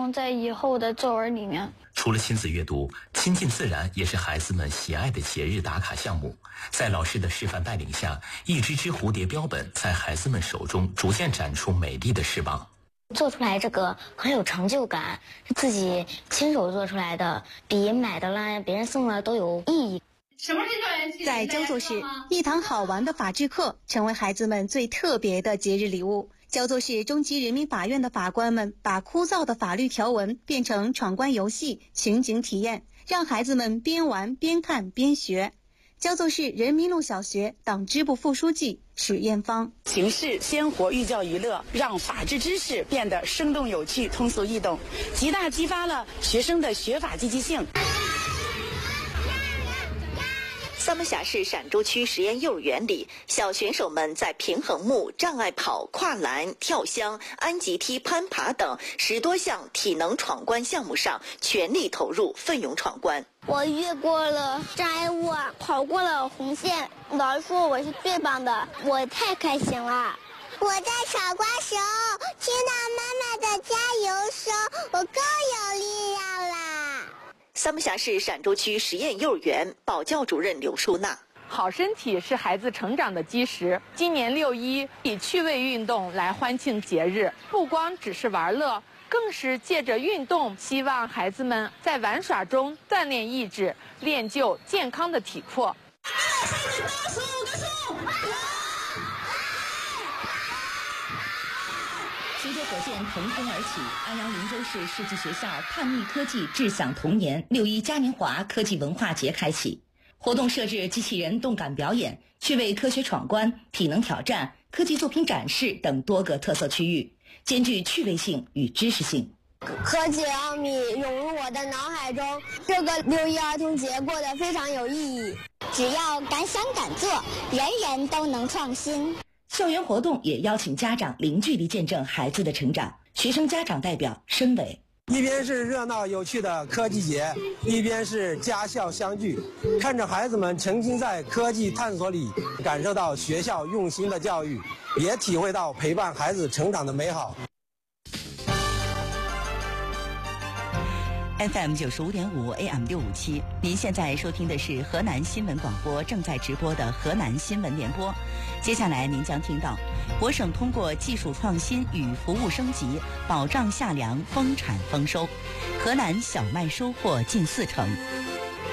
用在以后的作文里面。 除了亲子阅读，亲近自然也是孩子们喜爱的节日打卡项目。在老师的示范带领下，一只只蝴蝶标本在孩子们手中逐渐展出美丽的翅膀。 做出来这个很有成就感，是自己亲手做出来的，比买的啦、别人送的都有意义。 在焦作市，一堂好玩的法制课成为孩子们最特别的节日礼物。焦作市中级人民法院的法官们把枯燥的法律条文变成闯关游戏、情景体验，让孩子们边玩边看边学。焦作市人民路小学党支部副书记史艳芳： 形式鲜活，寓教于乐，让法治知识变得生动有趣、通俗易懂，极大激发了学生的学法积极性。 萨摩峡市陕州区实验幼儿园里，小选手们在平衡木、障碍跑、跨栏、跳箱、安吉梯、攀爬等10多项体能闯关项目上全力投入，奋勇闯关。 我越过了障碍物，跑过了红线，老师说我是最棒的，我太开心了。 我在闯关时候听到妈妈的加油声，我更有力量啦。 萨摩峡市陕州区实验幼儿园保教主任刘淑娜： 好身体是孩子成长的基石。今年6·1以趣味运动来欢庆节日，不光只是玩乐，更是借着运动，希望孩子们在玩耍中锻炼意志，练就健康的体魄。 随着火箭腾空而起，安阳林州市世纪学校叛逆科技智享童年6·1嘉年华科技文化节开启。活动设置机器人动感表演、趣味科学闯关、体能挑战、科技作品展示等多个特色区域，兼具趣味性与知识性。 科技奥秘涌入我的脑海中，这个6·1儿童节过得非常有意义。 只要敢想敢做，人人都能创新。 校园活动也邀请家长零距离见证孩子的成长。学生家长代表申伟： 一边是热闹有趣的科技节，一边是家校相聚，看着孩子们沉浸在科技探索里，感受到学校用心的教育，也体会到陪伴孩子成长的美好。 FM 95.5 AM 657，您现在收听的是河南新闻广播正在直播的河南新闻联播。接下来您将听到，我省通过技术创新与服务升级，保障夏粮丰产丰收。河南小麦收获近40%。